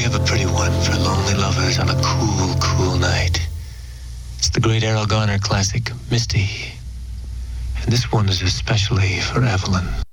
have a pretty one for lonely lovers on a cool, cool night. It's the great Errol Garner classic, Misty. And this one is especially for Evelyn.